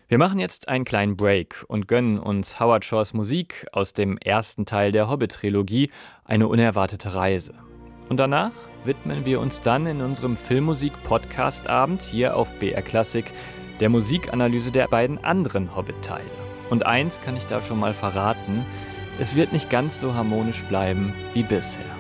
Wir machen jetzt einen kleinen Break und gönnen uns Howard Shores Musik aus dem ersten Teil der Hobbit-Trilogie, eine unerwartete Reise. Und danach widmen wir uns dann in unserem Filmmusik-Podcast-Abend hier auf BR Classic der Musikanalyse der beiden anderen Hobbit-Teile. Und eins kann ich da schon mal verraten: Es wird nicht ganz so harmonisch bleiben wie bisher.